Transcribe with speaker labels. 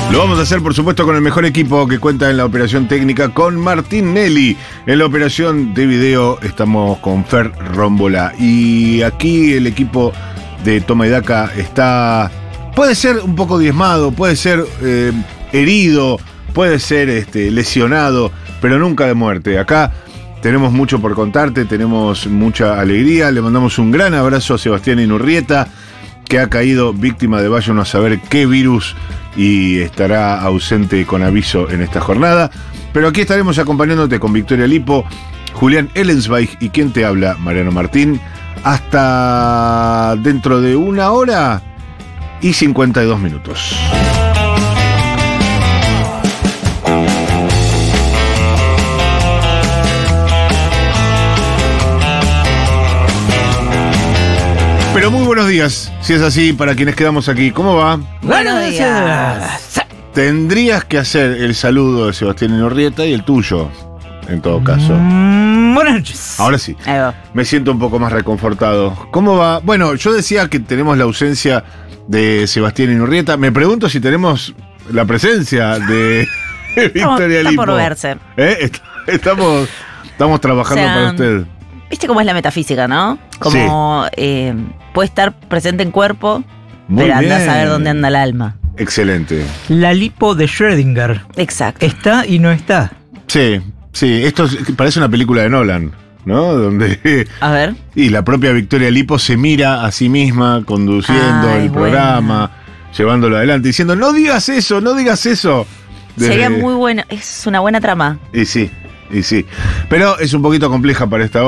Speaker 1: Lo vamos a hacer, por supuesto, con el mejor equipo que cuenta en la operación técnica, con Martín Nelly. En la operación de video estamos con Fer Rómbola. Y aquí el equipo de Toma y Daca está... Puede ser un poco diezmado, puede ser herido, puede ser lesionado, pero nunca de muerte. Acá tenemos mucho por contarte, tenemos mucha alegría. Le mandamos un gran abrazo a Sebastián Inurrieta, que ha caído víctima de vaya uno a saber qué virus y estará ausente con aviso en esta jornada. Pero aquí estaremos acompañándote con Victoria Lipo, Julián Ellensweig y quien te habla, Mariano Martín, hasta dentro de 1 hora y 52 minutos. Pero muy buenos días, si es así, para quienes quedamos aquí. ¿Cómo va?
Speaker 2: Buenos días.
Speaker 1: Tendrías que hacer el saludo de Sebastián Inurrieta y el tuyo, en todo caso.
Speaker 2: Buenas noches.
Speaker 1: Ahora sí,
Speaker 2: Ahí va.
Speaker 1: me siento un poco más reconfortado. ¿Cómo va? Bueno, yo decía que tenemos la ausencia de Sebastián Inurrieta. Me pregunto si tenemos la presencia de Victoria Lipo.
Speaker 2: Está por verse.
Speaker 1: Estamos trabajando para usted.
Speaker 2: ¿Viste cómo es la metafísica, no? Como puede estar presente en cuerpo,
Speaker 1: Muy
Speaker 2: pero anda a
Speaker 1: bien.
Speaker 2: saber dónde anda el alma.
Speaker 1: Excelente.
Speaker 3: La lipo de Schrödinger.
Speaker 2: Exacto.
Speaker 3: Está y no está.
Speaker 1: Sí, esto parece una película de Nolan, ¿no? Donde...
Speaker 2: A ver.
Speaker 1: Y la propia Victoria Lipo se mira a sí misma conduciendo
Speaker 2: Ay,
Speaker 1: el programa, llevándolo adelante, diciendo, no digas eso, no digas eso.
Speaker 2: Sería muy bueno. Es una buena trama.
Speaker 1: Y sí. Pero es un poquito compleja para esta